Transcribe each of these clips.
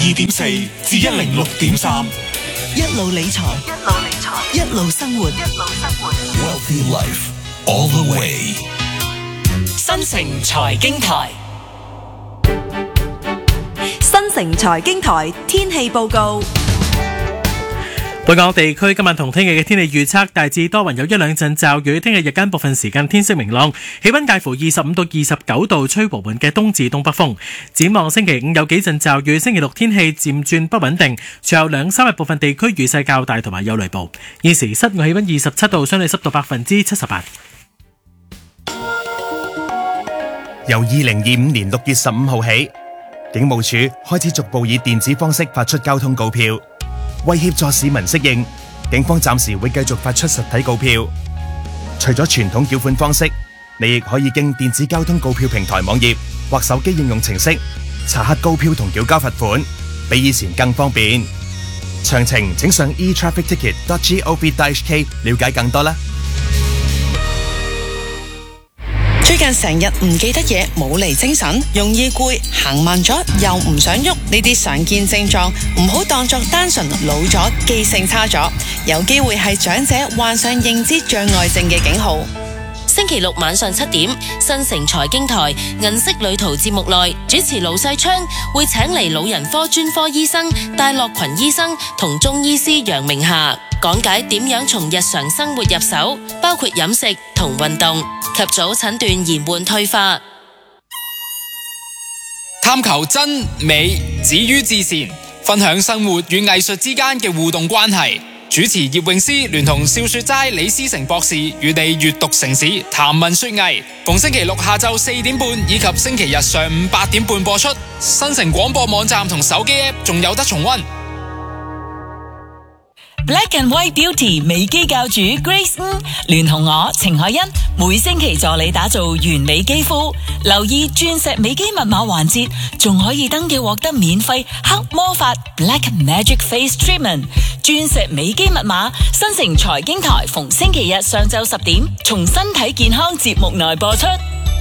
102.4至106.3， 一路理財，一路生活。 Wealthy Life all the way。 新城財經台， 新城財經台天氣報告。 本港地區今日同聽日嘅天氣預測大致多雲，有一兩陣驟雨。聽日日間部分時間天色明朗，氣溫介乎25到29度，吹和緩嘅東至東北風。展望星期五有幾陣驟雨，星期六天氣漸轉不穩定，隨後兩三日部分地區雨勢較大同埋有雷暴。現時室外氣溫27度，相對濕度78%。 由2025年6月15號起，警務處開始逐步以電子方式發出交通告票。為協助市民適應，警方暫時會繼續發出實體告票。除咗傳統繳款方式，你亦可以經電子交通告票平台網頁或手機應用程式查核告票同繳交罰款，比以前更方便。詳情請上 etrafficticket.gov.hk 了解更多啦。 最近成日唔記得嘢，冇嚟精神，容易攰，行慢咗又唔想喐，呢啲常見症狀唔好當作單純老咗、記性差咗，有機會係長者患上認知障礙症嘅警號。 星期六晚上7點，新城財經台銀色旅途節目內，主持盧世昌會請嚟老人科專科醫生戴樂群醫生同中醫師楊明霞講解點樣從日常生活入手，包括飲食同運動，及早診斷延緩退化。 探求真美止於至善，分享生活與藝術之間嘅互動關係。主持葉詠詩聯同笑雪齋李思成博士與你閱讀城市，談文說藝。逢星期六下晝4點半以及星期日上午8點半播出。新城廣播網站同手機 App 仲有得重溫。 Black and White Beauty 美肌教主 Grace 聯同我程海欣，每星期助你打造完美肌膚。留意鑽石美肌密碼環節，仲可以登記獲得免費黑魔法 Black Magic Face Treatment。鑽石美肌密碼，新城財經台逢星期日上晝10點，從身體健康節目內播出。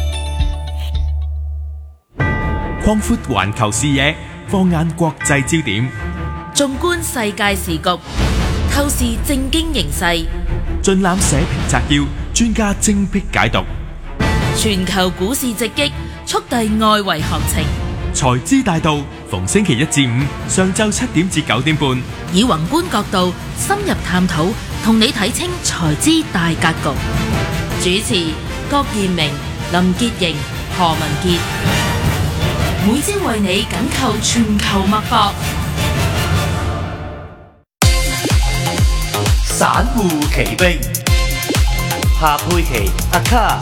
擴闊環球視野，放眼國際焦點， 縱觀世界時局，透視政經形勢， 盡覽社評摘要，專家精闢解讀。 全球股市直擊，速遞外圍行情。 財資大道，逢星期一至五上晝7點至9點半， 以宏觀角度深入探討，同你睇清財資大格局。主持郭彥明、林潔瑩、何文傑，每朝為你緊扣全球脈搏。 散戶奇兵，夏佩琪阿卡。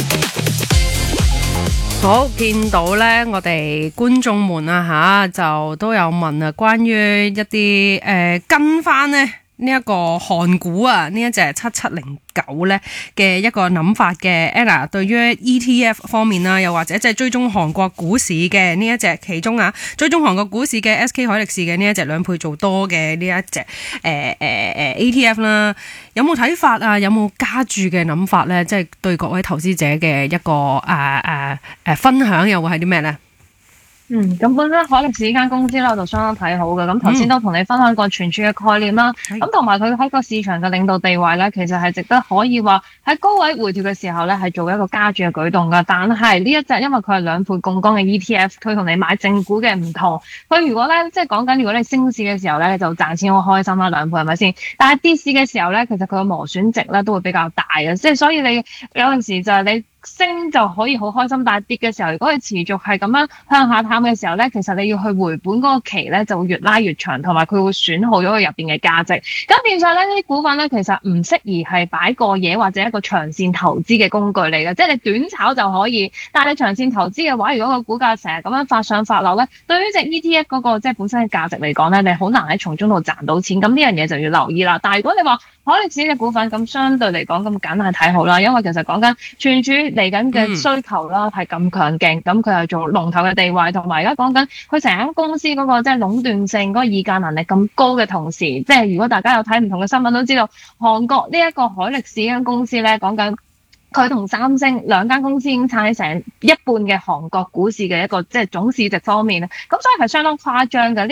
好，見到呢，我哋觀眾們啊就都有問啊，關於一啲跟翻呢一個韓股啊，呢一隻7709呢嘅一個諗法嘅 Anna， 對於 ETF 方面啦，又或者即係追蹤韓國股市嘅呢一隻，其中追蹤韓國股市嘅 SK 海力士嘅呢一隻2倍做多嘅呢一隻ETF 啦，有冇睇法啊？有冇加注嘅諗法呢？即係對各位投資者嘅一個分享，又會係啲咩呢？ 咁本身海力士呢間公司咧，我就相當睇好嘅。咁頭先都同你分享過存儲嘅概念啦。咁同埋佢喺個市場嘅領導地位咧，其實係值得可以話喺高位回調嘅時候咧，係做一個加注嘅舉動噶。但係呢一隻因為佢係2倍槓桿嘅 ETF， 佢同你買正股嘅唔同。佢如果咧即係講緊，如果你升市嘅時候咧，你就賺錢好開心啦，2倍係咪先？但係跌市嘅時候咧，其實佢嘅磨損值咧都會比較大嘅。即係所以你有陣時就係你升就可以好開心，但係跌嘅時候，如果佢持續係咁樣向下探嘅時候咧，其實你要去回本嗰個期咧就會越拉越長，同埋佢會損耗咗佢入邊嘅價值。咁變相咧呢啲股份咧，其實唔適宜係擺過夜或者一個長線投資嘅工具嚟嘅，即係你短炒就可以，但係你長線投資嘅話，如果個股價成日咁樣發上發落咧，對於隻 ETF 嗰個即係本身嘅價值嚟講咧，你好難喺從中度賺到錢。咁呢樣嘢就要留意啦。但係如果你話海力士嘅股份咁相對嚟講咁簡單睇好啦，因為其實講緊存儲嚟緊嘅需求啦係咁強勁，咁佢係做龍頭嘅地位，同埋而家講緊佢成間公司嗰個即係壟斷性嗰個議價能力咁高嘅同時，即係如果大家有睇唔同嘅新聞都知道，韓國呢一個海力士呢間公司咧講緊。佢同三星兩間公司已經撐起成一半嘅韓國股市嘅一個即係總市值方面咧，咁所以係相當誇張嘅。